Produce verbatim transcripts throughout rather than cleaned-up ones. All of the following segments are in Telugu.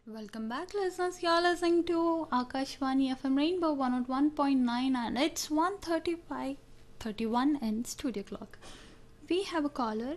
Welcome back, listeners. You're listening to Akashvani F M Rainbow one oh one point nine, and it's one thirty-five thirty-one in studio clock. We have a caller.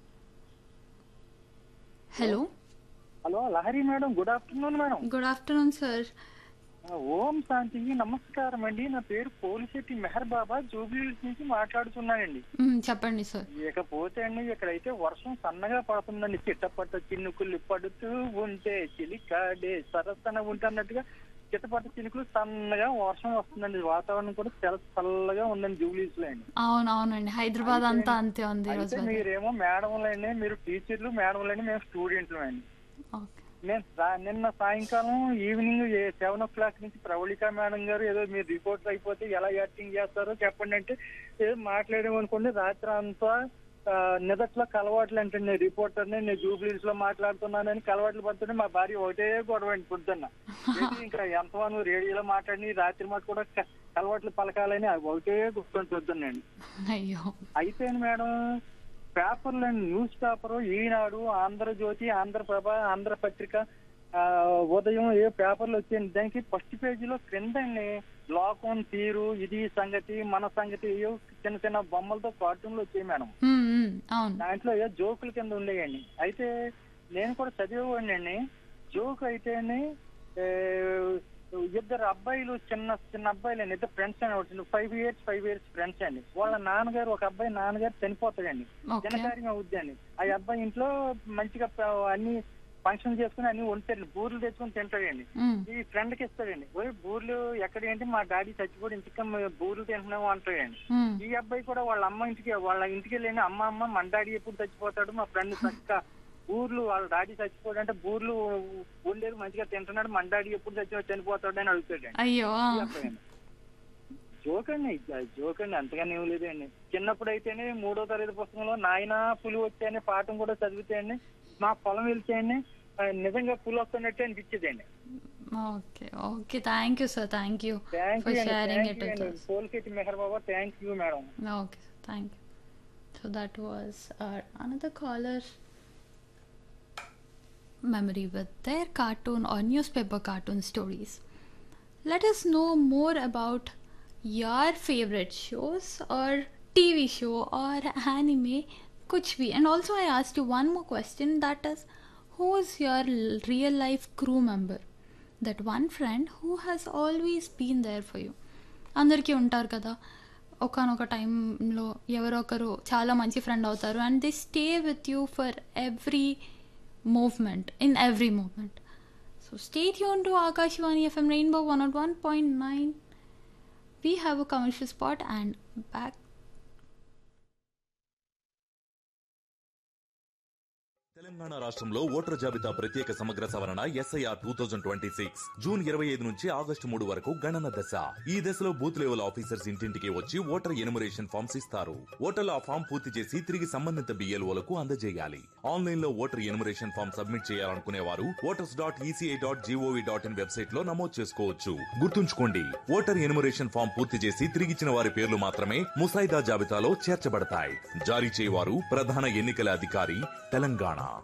Hello. Hello, Lahari madam. Good afternoon, madam. Good afternoon, sir. ఓం శాంతి నమస్కారం అండి. నా పేరు పోలిశెట్టి మెహర్ బాబా జూబ్లీహిల్స్ నుంచి మాట్లాడుతున్నానండి. మ్మ్, చెప్పండి సార్. ఇకపోతే అండి ఇక్కడైతే వర్షం సన్నగా పడుతుందండి. చిట్టపట్ట చినుకులు పడుతూ ఉంటే చిలికాడే సరసన ఉంటున్నట్టుగా చిట్టపట్ట చినుకులు సన్నగా వర్షం వస్తుందండి. వాతావరణం కూడా చాలా చల్లగా ఉందండి జూబ్లీహిల్స్ లో అండి. అవును అవునండి, హైదరాబాద్ అంతా అంతే ఉంది. అయితే మీరేమో మేడంలండి, మీరు టీచర్లు, మేడంలండి, మేము స్టూడెంట్లు అండి. నేను నిన్న సాయంకాలం ఈవినింగ్ సెవెన్ ఓ క్లాక్ నుంచి ప్రవళిక మేడం గారు ఏదో మీరు రిపోర్ట్ అయిపోతే ఎలా యాక్టింగ్ చేస్తారో చెప్పండి అంటే ఏదో మాట్లాడేమనుకోండి. రాత్రి అంతా నిదట్లో కలవాట్లు అంటే నేను రిపోర్టర్ని, నేను జూబ్లీహిల్స్ లో మాట్లాడుతున్నానని కలవాట్లు పడుతుంటే మా భార్య ఒకటే గొడవ అండి పొద్దున్న. ఇంకా ఎంతమంది రేడియోలో మాట్లాడి రాత్రి మాట కూడా కలవాట్లు పలకాలని ఒకటే గుర్తుంది పొద్దున్నండి. అయితే మేడం పేపర్లు అండి, న్యూస్ పేపరు ఈనాడు, ఆంధ్రజ్యోతి, ఆంధ్రప్రభ, ఆంధ్రపత్రిక, ఉదయం ఏ పేపర్లు వచ్చాయండి. దానికి ఫస్ట్ పేజీలో క్రింద లోకం తీరు, ఇది సంగతి, మన సంగతి, ఏ చిన్న చిన్న బొమ్మలతో కార్టూన్లు వచ్చాయి మేడం. దాంట్లో ఏ జోకుల కింద ఉండేయండి. అయితే నేను కూడా చదివేవాడిని అండి. జోక్ అయితే ఇద్దరు అబ్బాయిలు, చిన్న చిన్న అబ్బాయిలు అండి, ఇద్దరు ఫ్రెండ్స్ అని వచ్చింది. Five years five years friends అండి. వాళ్ళ నాన్నగారు, ఒక అబ్బాయి నాన్నగారు చనిపోతాడండి, జనకార్యం అవుద్దండి. ఆ అబ్బాయి ఇంట్లో మంచిగా అన్ని ఫంక్షన్ చేసుకుని అన్ని వంటాడు, బూర్లు తెచ్చుకుని తింటాడండి. ఈ ఫ్రెండ్ కి ఇస్తాడండి. ఓ బూర్లు ఎక్కడ ఏంటి, మా డాడీ చచ్చిపోయి ఇంటికి బూర్లు తింటున్నాము అంటాడండి. ఈ అబ్బాయి కూడా వాళ్ళ అమ్మ ఇంటికి వాళ్ళ ఇంటికి వెళ్ళండి, అమ్మ అమ్మ మన డాడీ ఎప్పుడు చచ్చిపోతాడు, మా ఫ్రెండ్ చక్క బూర్లు వాళ్ళ డాడీ చచ్చిపోయాడు అంటే బూర్లు ఉండేది మంచిగా తింటున్నాడు, మన డాడీ ఎప్పుడు చచ్చి చనిపోతాడు అని అడుగుతాడండి. అయ్యో జోక్ అండి, జోక్ అండి, అంతగానే ఏం లేదండి. చిన్నప్పుడు అయితేనే మూడో తరగతి పుస్తకంలో నాయన పులి వచ్చాయని పాఠం కూడా చదివితేయండి, మా పొలం వెళ్తేయండి నిజంగా పులి వస్తున్నట్టు అనిపించేదండి. Okay okay, thank you sir, thank you for sharing it with us. Polisetty Meher Baba, thank you madam. Okay, thank you. So that was another caller memory with their cartoon or newspaper cartoon stories. Let us know more about your favorite shows or T V show or anime, kuch bhi. And also I asked you one more question, that is, who is your real life crew member, that one friend who has always been there for you. అందరికీ ఉంటారు కదా ఒకనొక టైంలో ఎవరో ఒకరు చాలా మంచి ఫ్రెండ్ అవుతారు, and they stay with you for every movement, in every moment. So stay tuned to Akashvani F M Rainbow one oh one point nine. We have a commercial spot and back. Telangana రాష్ట్రంలో ఓటర్ జాబితా ప్రత్యేక సమగ్ర సవరణ SIR two thousand twenty six June ఇరవై ఐదు నుంచి ఆగస్టు మూడు వరకు గణన దశ. ఈ దశలో బూత్ లెవెల్ ఆఫీసర్స్ ఇంటింటికి వచ్చి ఓటర్ ఎనుమరేషన్ ఫామ్స్ ఇస్తారు. ఓటర్లు ఆ ఫామ్ పూర్తి చేసి తిరిగి సంబంధిత బిఎల్ఓలకు అందజేయాలి. ఆన్లైన్ లో ఓటర్ ఎనుమరేషన్ ఫామ్ సబ్మిట్ చేయాలనుకునే వారు voters dot ECI dot GOV dot in website లో నమోదు చేసుకోవచ్చు. గుర్తుంచుకోండి, ఓటర్ ఎనుమరేషన్ ఫామ్ పూర్తి చేసి తిరిగిచ్చిన వారి పేర్లు మాత్రమే ముసాయిదా జాబితాలో చేర్చబడతాయి. జారీ చేయవారు ప్రధాన ఎన్నికల అధికారి, తెలంగాణ.